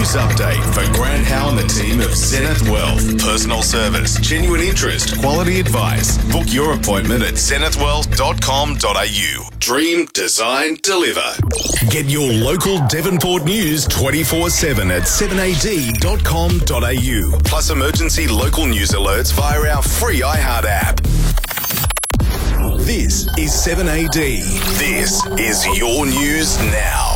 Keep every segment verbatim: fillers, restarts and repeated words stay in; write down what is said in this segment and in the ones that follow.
news update for Grant Howe and the team of Zenith Wealth. Personal service, genuine interest, quality advice. Book your appointment at zenith wealth dot com dot a u. Dream, design, deliver. Get your local Devonport news twenty-four seven at seven a d dot com dot a u. Plus emergency local news alerts via our free iHeart app. This is seven A D. This is your news now.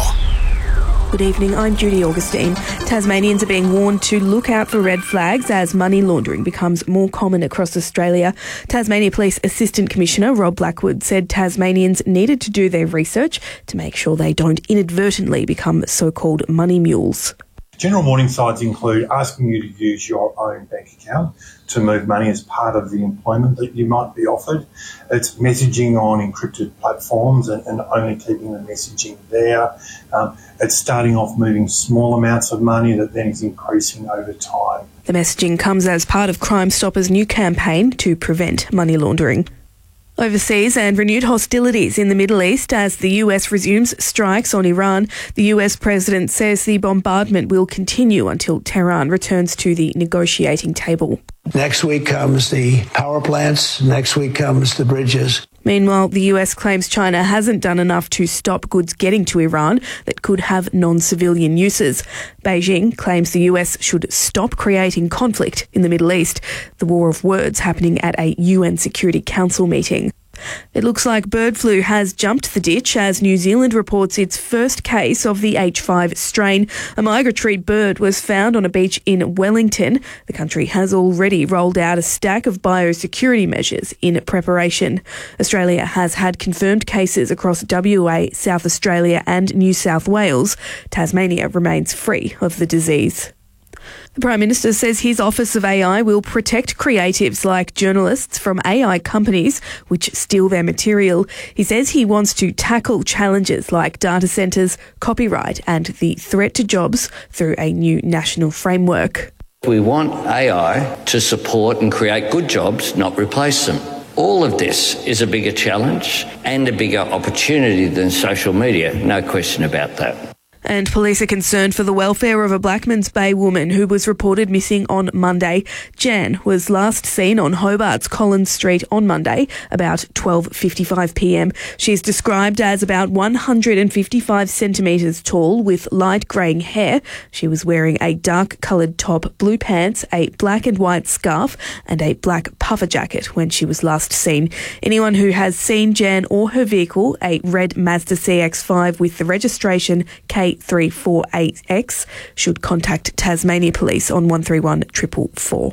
Good evening, I'm Judy Augustine. Tasmanians are being warned to look out for red flags as money laundering becomes more common across Australia. Tasmania Police Assistant Commissioner Rob Blackwood said Tasmanians needed to do their research to make sure they don't inadvertently become so-called money mules. General warning signs include asking you to use your own bank account to move money as part of the employment that you might be offered. It's messaging on encrypted platforms and, and only keeping the messaging there. Um, it's starting off moving small amounts of money that then is increasing over time. The messaging comes as part of Crime Stoppers' new campaign to prevent money laundering. Overseas, and renewed hostilities in the Middle East as the U S resumes strikes on Iran. The U S president says the bombardment will continue until Tehran returns to the negotiating table. Next week comes the power plants. Next week comes the bridges. Meanwhile, the U S claims China hasn't done enough to stop goods getting to Iran that could have non-civilian uses. Beijing claims the U S should stop creating conflict in the Middle East, the war of words happening at a U N Security Council meeting. It looks like bird flu has jumped the ditch as New Zealand reports its first case of the H five strain. A migratory bird was found on a beach in Wellington. The country has already rolled out a stack of biosecurity measures in preparation. Australia has had confirmed cases across W A, South Australia and New South Wales. Tasmania remains free of the disease. The Prime Minister says his Office of A I will protect creatives like journalists from A I companies which steal their material. He says he wants to tackle challenges like data centres, copyright and the threat to jobs through a new national framework. We want A I to support and create good jobs, not replace them. All of this is a bigger challenge and a bigger opportunity than social media, no question about that. And police are concerned for the welfare of a Blackmans Bay woman who was reported missing on Monday. Jan was last seen on Hobart's Collins Street on Monday, about twelve fifty-five p m. She is described as about one hundred fifty-five centimetres tall with light greying hair. She was wearing a dark coloured top, blue pants, a black and white scarf and a black puffer jacket when she was last seen. Anyone who has seen Jan or her vehicle, a red Mazda C X five with the registration K three four eight X, should contact Tasmania Police on one three one four four four.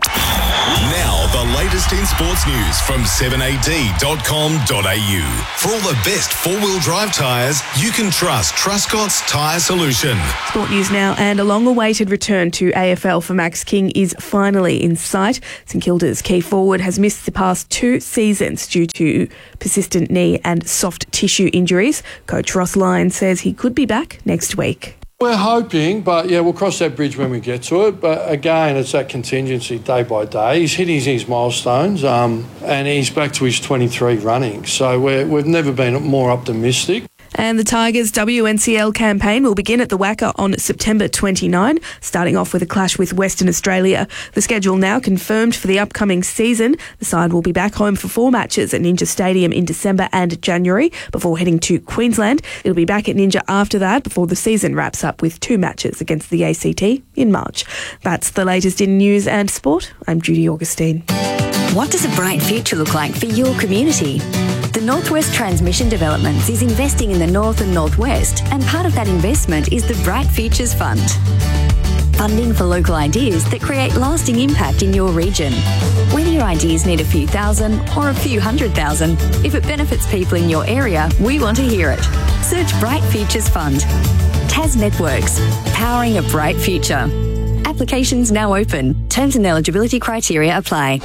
Now, the latest in sports news from seven a d dot com dot a u. For all the best four-wheel drive tyres, you can trust Truscott's Tyre Solution. Sport news now, and a long-awaited return to A F L for Max King is finally in sight. St Kilda's key forward has missed the past two seasons due to persistent knee and soft tissue injuries. Coach Ross Lyon says he could be back next week. We're hoping, but yeah, we'll cross that bridge when we get to it. But again, it's that contingency day by day. He's hitting his milestones um, and he's back to his twenty-three running. So we're, we've never been more optimistic. And the Tigers' W N C L campaign will begin at the Wacker on September twenty-ninth, starting off with a clash with Western Australia. The schedule now confirmed for the upcoming season. The side will be back home for four matches at Ninja Stadium in December and January before heading to Queensland. It'll be back at Ninja after that before the season wraps up with two matches against the A C T in March. That's the latest in news and sport. I'm Judy Augustine. What does a bright future look like for your community? The Northwest Transmission Developments is investing in the North and Northwest, and part of that investment is the Bright Futures Fund. Funding for local ideas that create lasting impact in your region. Whether your ideas need a few thousand or a few hundred thousand, if it benefits people in your area, we want to hear it. Search Bright Futures Fund. Tas Networks, powering a bright future. Applications now open. Terms and eligibility criteria apply.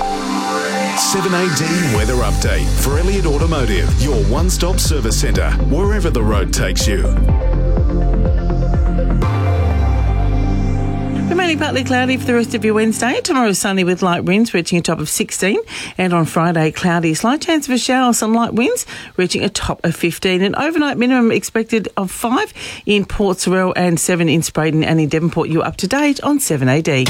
seven A D Weather Update for Elliott Automotive, your one-stop service centre, wherever the road takes you. Remaining Sunny, partly cloudy for the rest of your Wednesday. Tomorrow sunny with light winds reaching a top of sixteen. And on Friday, cloudy, slight chance of a shower, some light winds reaching a top of fifteen. An overnight minimum expected of five in Port Sorell and seven in Sprayton and in Devonport. You're up to date on seven A D.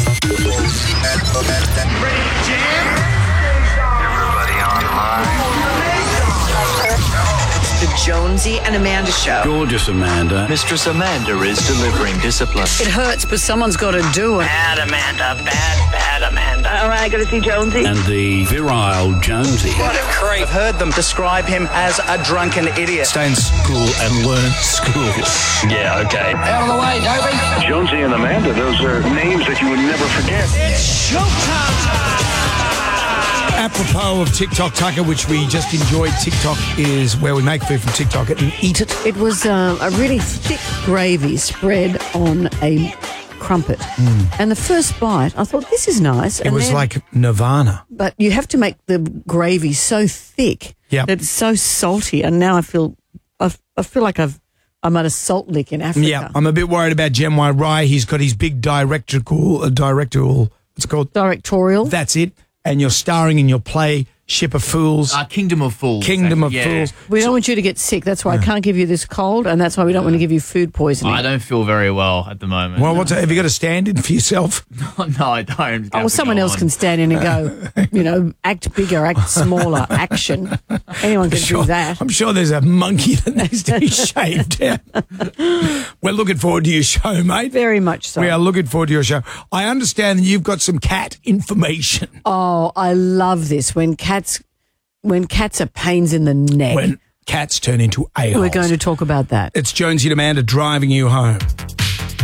The Jonesy and Amanda Show. Gorgeous Amanda. Mistress Amanda is delivering discipline. It hurts, but someone's got to do it. Bad Amanda, bad, bad Amanda. All right, I got to see Jonesy. And the virile Jonesy. What a creep. I've heard them describe him as a drunken idiot. Stay in school and learn school. Yeah, okay. Out of the way, Toby. Jonesy and Amanda, those are names that you would never forget. It's showtime. Apropos of TikTok, Tucker, which we just enjoyed, TikTok is where we make food from TikTok and eat it. It was um, a really thick gravy spread on a crumpet. Mm. And the first bite, I thought, this is nice. It and was then, like Nirvana. But you have to make the gravy so thick yep. that it's so salty. And now I feel I, I feel like I've, I'm at a salt lick in Africa. Yeah, I'm a bit worried about Jem Y. Rye. He's got his big directorial, uh, directorial, what's it called? Directorial. That's it. And you're starring in your play, Ship of Fools. Uh, Kingdom of Fools. Kingdom of yeah. Fools. We don't want you to get sick. That's why yeah. I can't give you this cold, and that's why we don't want to give you food poisoning. I don't feel very well at the moment. Well, what's have you got a stand-in for yourself? no, no, I don't. Oh, well, someone else on. can stand in and go, you know, act bigger, act smaller, action. Anyone can sure, do that. I'm sure there's a monkey that needs to be shaved down. We're looking forward to your show, mate. Very much so. We are looking forward to your show. I understand that you've got some cat information. Oh, I love this. When cats... When cats are pains in the neck. When cats turn into a-holes. We're going to talk about that. It's Jonesy and Amanda driving you home.